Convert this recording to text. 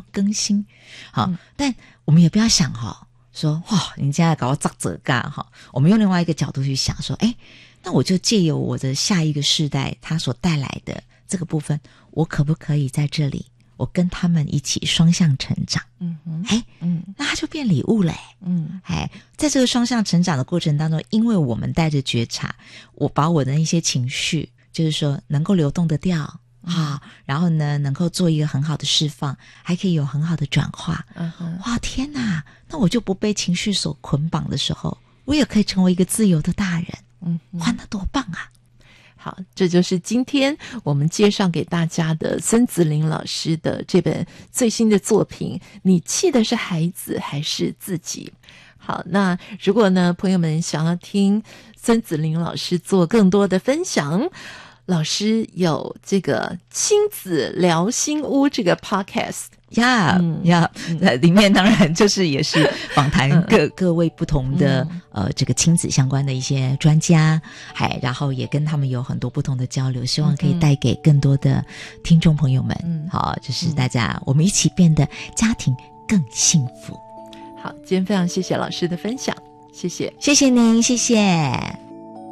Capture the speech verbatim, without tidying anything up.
更新。好，嗯、但我们也不要想哈、哦，说哇，你现在搞我咋责干哈？我们用另外一个角度去想说，哎，那我就借由我的下一个世代他所带来的这个部分，我可不可以在这里？我跟他们一起双向成长，嗯哼，哎，嗯，那它就变礼物嘞，嗯，哎，在这个双向成长的过程当中，因为我们带着觉察，我把我的一些情绪，就是说能够流动得掉啊、嗯，然后呢，能够做一个很好的释放，还可以有很好的转化，嗯哼，哇，天哪，那我就不被情绪所捆绑的时候，我也可以成为一个自由的大人，嗯，哇，那多棒啊！ 好，这就是今天我们介绍给大家的孙子林老师的这本最新的作品，你气的是孩子还是自己？好，那如果呢朋友们想要听孙子林老师做更多的分享，老师有这个亲子聊心屋这个 podcast 呀呀，里面当然就是也是访谈各、嗯、各位不同的、嗯、呃这个亲子相关的一些专家，还然后也跟他们有很多不同的交流，希望可以带给更多的听众朋友们，嗯，好，就是大家、嗯、我们一起变得家庭更幸福。 好，今天非常谢谢老师的分享，谢谢， 谢谢您，谢谢。